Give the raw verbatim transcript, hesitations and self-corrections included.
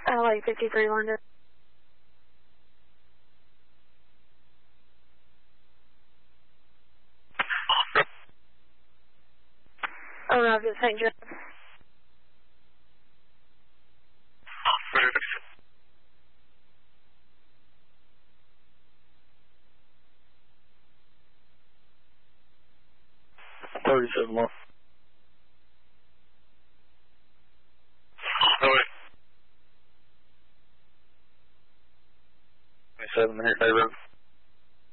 L A fifty-three London. Arrived at Saint Joe. Thirty-seven more. Oh wait. Twenty-seven here, Bay Road.